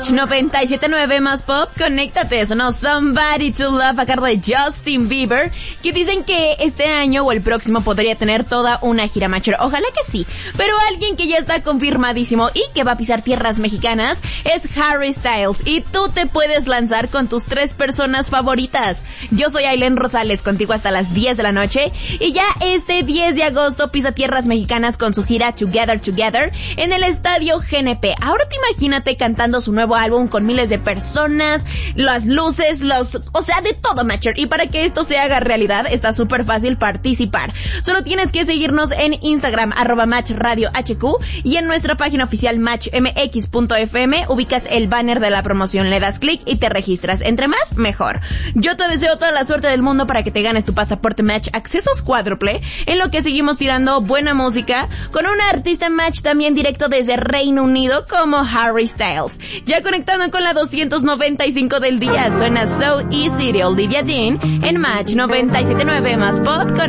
Match 97.9 más pop, conéctate, sonó Somebody to Love a cargo de Justin Bieber, que dicen que este año o el próximo podría tener toda una gira matcher. Ojalá que sí, pero alguien que ya está confirmadísimo y que va a pisar tierras mexicanas es Harry Styles, y tú te puedes lanzar con tus 3 personas favoritas. Yo soy Ailén Rosales, contigo hasta las 10 de la noche, y ya este 10 de agosto pisa tierras mexicanas con su gira Together Together en el estadio GNP. Ahora te imagínate cantando su nuevo álbum con miles de personas, las luces, o sea, de todo, matcher. Y para que esto se haga realidad, está súper fácil participar. Solo tienes que seguirnos en Instagram, @MatchRadioHQ, y en nuestra página oficial matchmx.fm ubicas el banner de la promoción, le das clic y te registras. Entre más, mejor. Yo te deseo toda la suerte del mundo para que te ganes tu pasaporte Match, accesos cuádruple, en lo que seguimos tirando buena música con un artista Match también directo desde Reino Unido como Harry Styles. Ya conectando con la 295 del día, suena So Easy de Olivia Dean en Match 97.9 más pop con